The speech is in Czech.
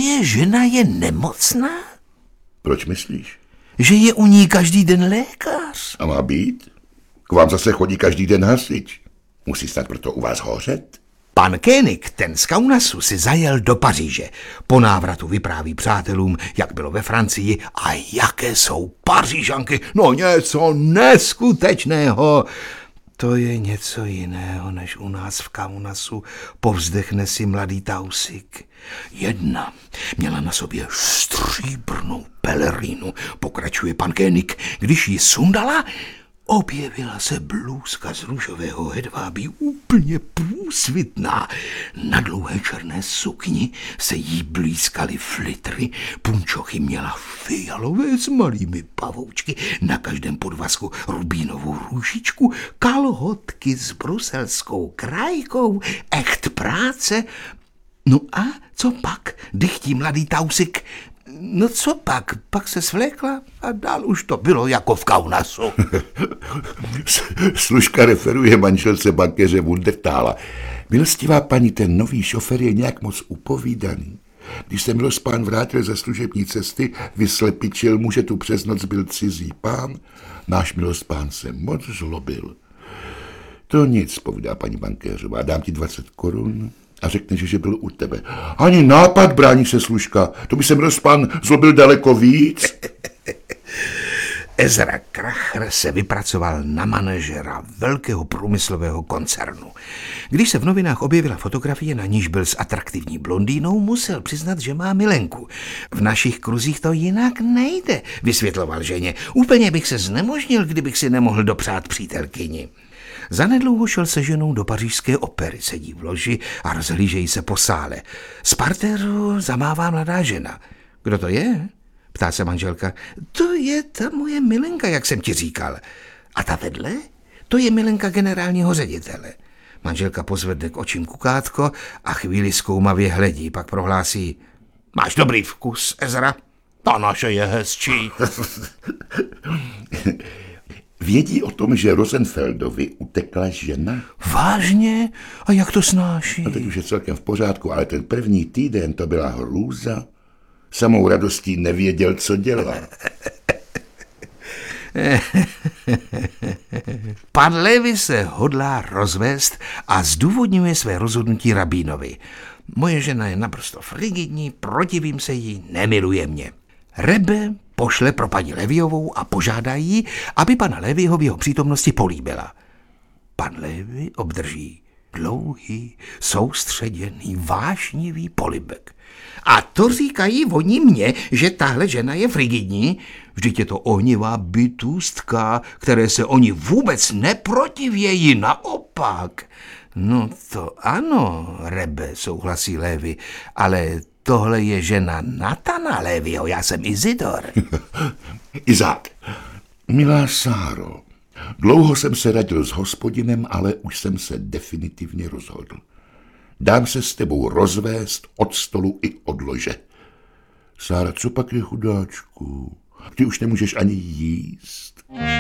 Tvoje žena je nemocná? Proč myslíš? Že je u ní každý den lékař. A má být? K vám zase chodí každý den hasič. Musí snad proto u vás hořet? Pan Koenig, ten z Kaunasu, si zajel do Paříže. Po návratu vypráví přátelům, jak bylo ve Francii a jaké jsou Pařížanky. No něco neskutečného. To je něco jiného, než u nás v Kaunasu, povzdechne si mladý Tausig. Jedna měla na sobě stříbrnou pelerínu, pokračuje pan Koenig. Když ji sundala, objevila se blůzka z růžového hedvábí, úplně průsvitná. Na dlouhé černé sukni se jí blízkaly flitry, punčochy měla fialové s malými pavoučky, na každém podvazku rubínovou růžičku, kalhotky s bruselskou krajkou, echt práce. No a co pak, dychtí mladý Tausig? No co pak se svlékla a dál už to bylo jako v Kaunasu. Služka referuje manželce bankéře Wunderthala. Milostivá paní, ten nový šofer je nějak moc upovídaný. Když se milospán vrátil ze služební cesty, vyslepičil mu, že tu přes noc byl cizí pán. Náš milospán se moc zlobil. To nic, povídá paní bankéřová, dám ti 20 korun a řekneš, že byl u tebe. Ani nápad, brání se služka, to by se milospán zlobil daleko víc. Ezra Kracher se vypracoval na manažera velkého průmyslového koncernu. Když se v novinách objevila fotografie, na níž byl s atraktivní blondýnou, musel přiznat, že má milenku. V našich kruzích to jinak nejde, vysvětloval ženě. Úplně bych se znemožnil, kdybych si nemohl dopřát přítelkyni. Zanedlouho šel se ženou do pařížské opery, sedí v loži a rozhlížejí se po sále. Z partéru zamává mladá žena. Kdo to je? Ptá se manželka. To je ta moje milenka, jak jsem ti říkal. A ta vedle? To je milenka generálního ředitele. Manželka pozvedne k očím kukátko a chvíli zkoumavě hledí, pak prohlásí. Máš dobrý vkus, Ezra? Ta naše je hezčí. Vědí o tom, že Rosenfeldovi utekla žena? Vážně? A jak to snáší? No teď už je celkem v pořádku, ale ten první týden to byla hrůza. Samou radostí nevěděl, co dělá. Pan Lévy se hodlá rozvést a zdůvodňuje své rozhodnutí rabínovi. Moje žena je naprosto frigidní, protivím se jí, nemiluje mě. Rebe pošle pro paní Lévyovou a požádá jí, aby pana Lévyho v jeho přítomnosti políbila. Pan Lévy obdrží dlouhý, soustředěný, vášnivý polibek. A to říkají oni mně, že tahle žena je frigidní? Vždyť je to ohnivá bytůstka, které se oni vůbec neprotivějí, naopak. No to ano, Rebe, souhlasí Lévy, ale tohle je žena Natana Lévyho, já jsem Izidor. Izák, milá Sáro, dlouho jsem se radil s hospodinem, ale už jsem se definitivně rozhodl. Dám se s tebou rozvést od stolu i od lože. Sára, co pak je, chudáčku? Ty už nemůžeš ani jíst.